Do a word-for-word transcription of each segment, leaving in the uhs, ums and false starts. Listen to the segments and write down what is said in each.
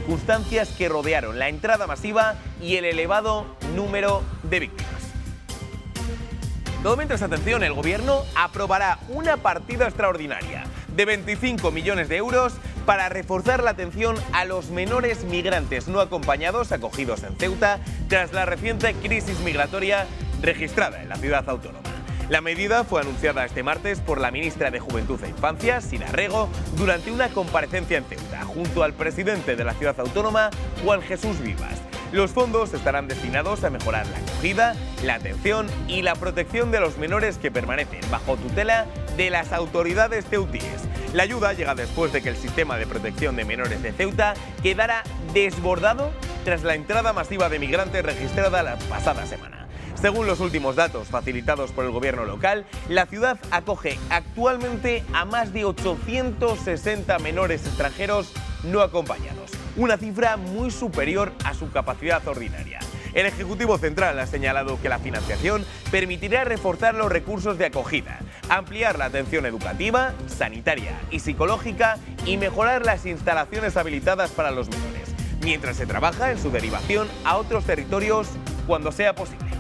circunstancias que rodearon la entrada masiva y el elevado número de víctimas. Todo mientras, atención, el gobierno aprobará una partida extraordinaria de veinticinco millones de euros para reforzar la atención a los menores migrantes no acompañados acogidos en Ceuta tras la reciente crisis migratoria registrada en la ciudad autónoma. La medida fue anunciada este martes por la ministra de Juventud e Infancia, Sira Rego, durante una comparecencia en Ceuta, junto al presidente de la ciudad autónoma, Juan Jesús Vivas. Los fondos estarán destinados a mejorar la acogida, la atención y la protección de los menores que permanecen bajo tutela de las autoridades ceutíes. La ayuda llega después de que el sistema de protección de menores de Ceuta quedara desbordado tras la entrada masiva de migrantes registrada la pasada semana. Según los últimos datos facilitados por el gobierno local, la ciudad acoge actualmente a más de ochocientos sesenta menores extranjeros no acompañados, una cifra muy superior a su capacidad ordinaria. El Ejecutivo Central ha señalado que la financiación permitirá reforzar los recursos de acogida, ampliar la atención educativa, sanitaria y psicológica y mejorar las instalaciones habilitadas para los menores, mientras se trabaja en su derivación a otros territorios cuando sea posible.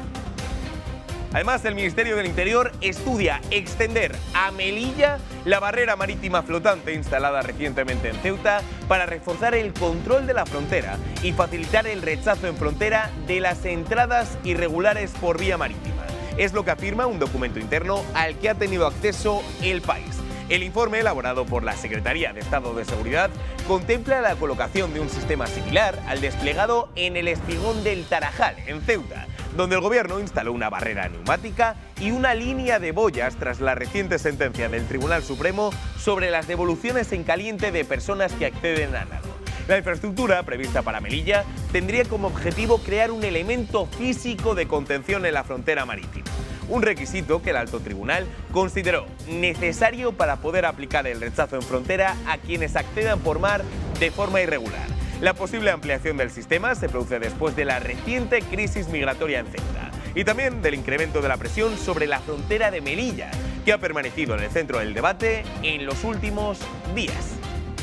Además, el Ministerio del Interior estudia extender a Melilla la barrera marítima flotante instalada recientemente en Ceuta para reforzar el control de la frontera y facilitar el rechazo en frontera de las entradas irregulares por vía marítima. Es lo que afirma un documento interno al que ha tenido acceso El País. El informe, elaborado por la Secretaría de Estado de Seguridad, contempla la colocación de un sistema similar al desplegado en el espigón del Tarajal, en Ceuta, donde el gobierno instaló una barrera neumática y una línea de boyas tras la reciente sentencia del Tribunal Supremo sobre las devoluciones en caliente de personas que acceden a nado. La infraestructura prevista para Melilla tendría como objetivo crear un elemento físico de contención en la frontera marítima, un requisito que el Alto Tribunal consideró necesario para poder aplicar el rechazo en frontera a quienes accedan por mar de forma irregular. La posible ampliación del sistema se produce después de la reciente crisis migratoria en Ceuta y también del incremento de la presión sobre la frontera de Melilla, que ha permanecido en el centro del debate en los últimos días.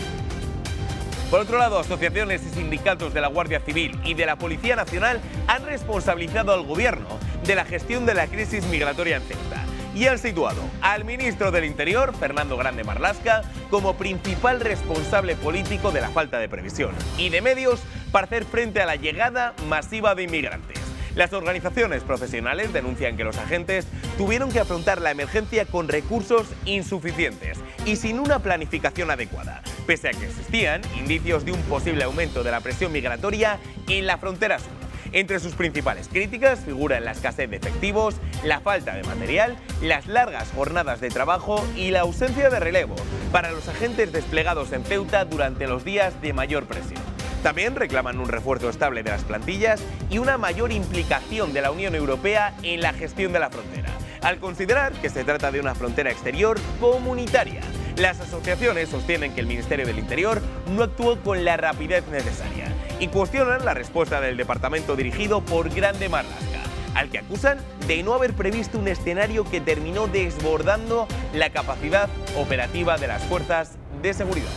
Por otro lado, asociaciones y sindicatos de la Guardia Civil y de la Policía Nacional han responsabilizado al gobierno de la gestión de la crisis migratoria en Ceuta y han situado al ministro del Interior, Fernando Grande Marlaska, como principal responsable político de la falta de previsión y de medios para hacer frente a la llegada masiva de inmigrantes. Las organizaciones profesionales denuncian que los agentes tuvieron que afrontar la emergencia con recursos insuficientes y sin una planificación adecuada, pese a que existían indicios de un posible aumento de la presión migratoria en la frontera sur. Entre sus principales críticas figuran la escasez de efectivos, la falta de material, las largas jornadas de trabajo y la ausencia de relevo para los agentes desplegados en Ceuta durante los días de mayor presión. También reclaman un refuerzo estable de las plantillas y una mayor implicación de la Unión Europea en la gestión de la frontera, al considerar que se trata de una frontera exterior comunitaria. Las asociaciones sostienen que el Ministerio del Interior no actuó con la rapidez necesaria y cuestionan la respuesta del departamento dirigido por Grande Marlaska, al que acusan de no haber previsto un escenario que terminó desbordando la capacidad operativa de las fuerzas de seguridad.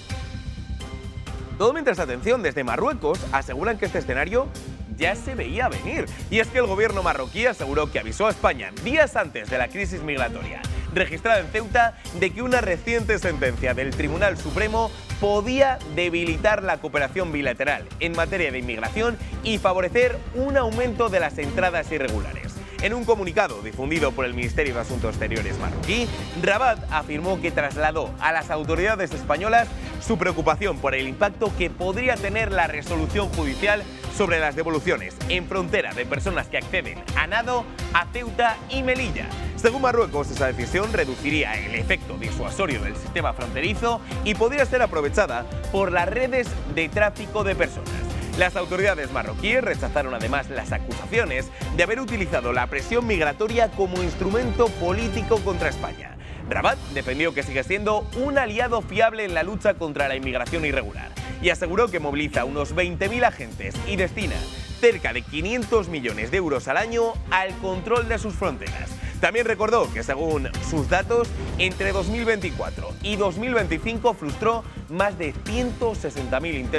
Todo mientras, atención, desde Marruecos aseguran que este escenario ya se veía venir. Y es que el gobierno marroquí aseguró que avisó a España días antes de la crisis migratoria registrada en Ceuta de que una reciente sentencia del Tribunal Supremo podía debilitar la cooperación bilateral en materia de inmigración y favorecer un aumento de las entradas irregulares. En un comunicado difundido por el Ministerio de Asuntos Exteriores marroquí, Rabat afirmó que trasladó a las autoridades españolas su preocupación por el impacto que podría tener la resolución judicial sobre las devoluciones en frontera de personas que acceden a nado a Ceuta y Melilla. Según Marruecos, esa decisión reduciría el efecto disuasorio del sistema fronterizo y podría ser aprovechada por las redes de tráfico de personas. Las autoridades marroquíes rechazaron además las acusaciones de haber utilizado la presión migratoria como instrumento político contra España. Rabat defendió que sigue siendo un aliado fiable en la lucha contra la inmigración irregular y aseguró que moviliza unos veinte mil agentes y destina cerca de quinientos millones de euros al año al control de sus fronteras. También recordó que, según sus datos, entre dos mil veinticuatro y dos mil veinticinco frustró más de ciento sesenta mil intentos